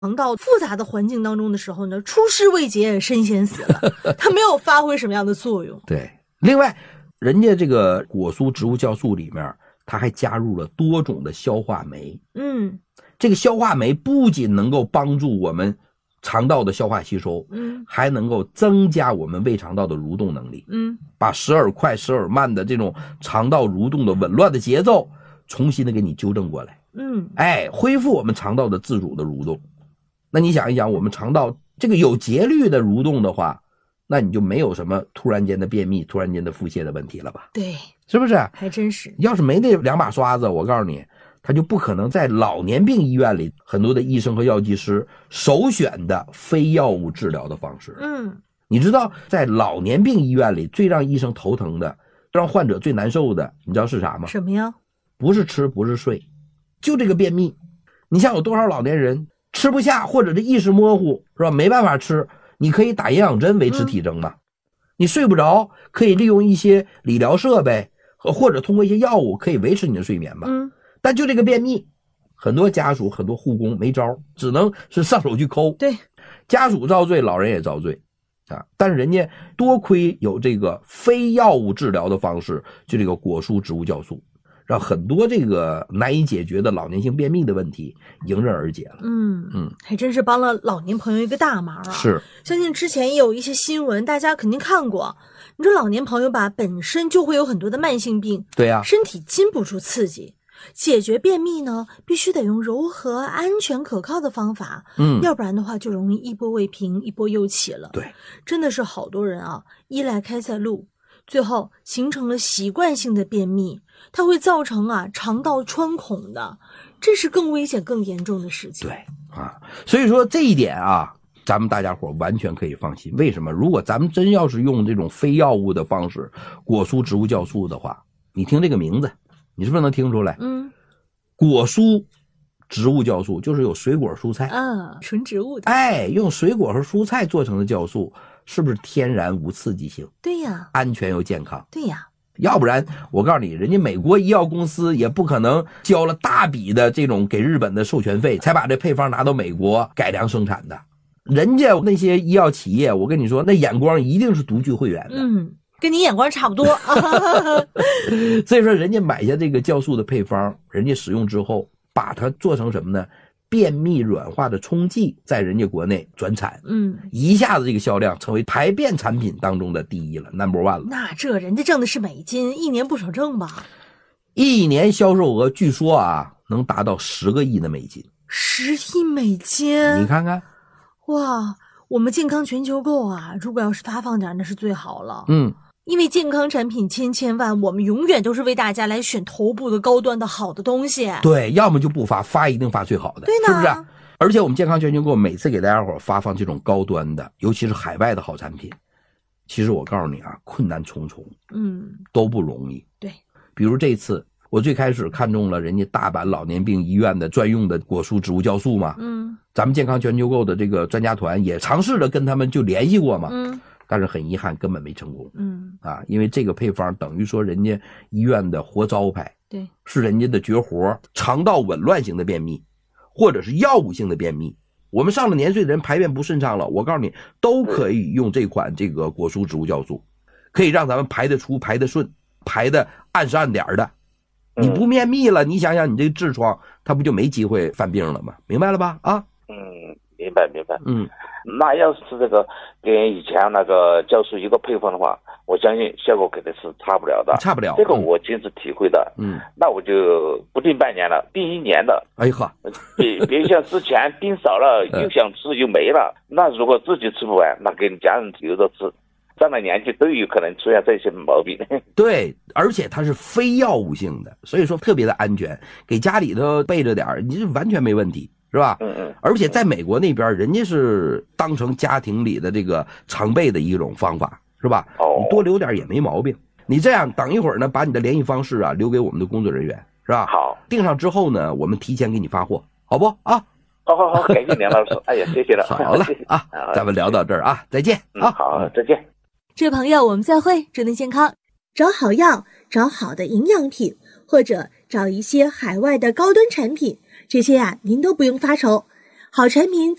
肠道复杂的环境当中的时候呢，出师未捷身先死了，它没有发挥什么样的作用。 对，另外人家这个果蔬植物酵素里面它还加入了多种的消化酶。这个消化酶不仅能够帮助我们肠道的消化吸收，还能够增加我们胃肠道的蠕动能力，把时而快时而慢的这种肠道蠕动的紊乱的节奏重新的给你纠正过来，恢复我们肠道的自主的蠕动。那你想一想，我们肠道这个有节律的蠕动的话，那你就没有什么突然间的便秘突然间的腹泻的问题了吧？ 对， 是不是？ 还真是。 要是没那两把刷子，我告诉你，他就不可能在老年病医院里很多的医生和药剂师首选的非药物治疗的方式。你知道在老年病医院里最让医生头疼的，让患者最难受的，你知道是啥吗？ 什么呀？ 不是吃不是睡，就这个便秘。你像有多少老年人吃不下或者是意识模糊，是吧？没办法吃，你可以打营养针维持体征嘛。你睡不着，可以利用一些理疗设备或者通过一些药物可以维持你的睡眠嘛。但就这个便秘，很多家属很多护工没招，只能是上手去抠。 对， 家属遭罪，老人也遭罪啊。但是人家多亏有这个非药物治疗的方式，就这个果蔬植物酵素，让很多这个难以解决的老年性便秘的问题迎刃而解了。 还真是帮了老年朋友一个大忙啊。 是， 相信之前也有一些新闻大家肯定看过，你说老年朋友吧本身就会有很多的慢性病， 对啊， 身体经不住刺激，解决便秘呢必须得用柔和安全可靠的方法，要不然的话就容易一波未平一波又起了。 对， 真的是好多人啊依赖开塞露，最后形成了习惯性的便秘，它会造成肠道穿孔的，这是更危险更严重的事情。 对啊，所以说这一点啊，咱们大家伙完全可以放心。为什么？如果咱们真要是用这种非药物的方式果蔬植物酵素的话，你听这个名字你是不是能听出来？果蔬植物酵素就是有水果蔬菜纯植物的， 用水果和蔬菜做成的酵素，是不是天然无刺激性？ 对呀， 安全又健康。 对呀， 要不然我告诉你，人家美国医药公司也不可能交了大笔的这种给日本的授权费，才把这配方拿到美国改良生产的。人家那些医药企业，我跟你说，那眼光一定是独具慧眼的。 跟你眼光差不多。 所以说人家买下这个酵素的配方，人家使用之后把它做成什么呢？便秘软化的冲剂，在人家国内转产，一下子这个销量成为排便产品当中的第一了 ，number one 了。 那这人家挣的是美金，一年不少挣吧？ 一年销售额据说能达到10个亿的美金。 10亿美金？ 你看看， 哇！我们健康全球购如果要是发放点，那是最好了。因为健康产品千万，我们永远都是为大家来选头部的高端的好的东西。 对，要么就不发一定发最好的， 对呢， 是不是？而且我们健康全球购每次给大家伙发放这种高端的，尤其是海外的好产品，其实我告诉你困难重重，都不容易。 对， 比如这次我最开始看中了人家大阪老年病医院的专用的果蔬植物酵素嘛，咱们健康全球购的这个专家团也尝试着跟他们就联系过嘛，但是很遗憾根本没成功。因为这个配方等于说人家医院的活招牌， 对， 是人家的绝活，肠道紊乱型的便秘或者是药物性的便秘，我们上了年岁的人排便不顺畅了，我告诉你都可以用这款这个果蔬植物酵素，可以让咱们排得出排得顺排得按时按点的。你不便秘了，你想想你这个痔疮它不就没机会犯病了吗？明白了吧？ 明白。那要是这个跟以前那个酵素一个配方的话，我相信效果肯定是差不了的。这个我亲自体会的。那我就不定半年了，定1年的。 哎呵， 别像之前定少了又想吃又没了。那如果自己吃不完，那给家人留着吃，上了年纪都有可能出现这些毛病。 对，而且它是非药物性的，所以说特别的安全，给家里头备着点，你这完全没问题，是吧？而且在美国那边，人家是当成家庭里的这个常备的一种方法，是吧？你多留点也没毛病。你这样等一会儿呢，把你的联系方式留给我们的工作人员，是吧？ 好， 订上之后呢，我们提前给你发货，好不啊？ 好，感谢梁老师。哎呀，谢谢了。 好了啊，咱们聊到这儿啊，再见啊。 好，再见。 这位朋友，我们再会，祝您健康。找好药，找好的营养品，或者找一些海外的高端产品，这些您都不用发愁。 好产品